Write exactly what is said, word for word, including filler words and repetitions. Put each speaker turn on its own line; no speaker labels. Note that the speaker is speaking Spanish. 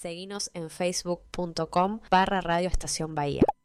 seguinos en facebook punto com barra Radio Estación Bahía.